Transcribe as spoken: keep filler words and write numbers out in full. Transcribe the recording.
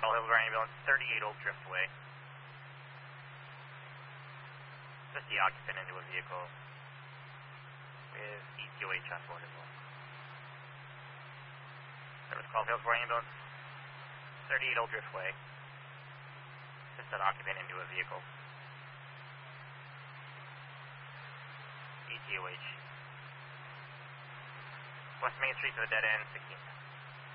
Call Hillsborough Ambulance, thirty-eight Old Driftway. Just the occupant into a vehicle with E T O H on board as well. Service call Hillsborough Ambulance, thirty-eight Old Driftway. Just that occupant into a vehicle. E T O H. West Main Street to the dead end, sixteen.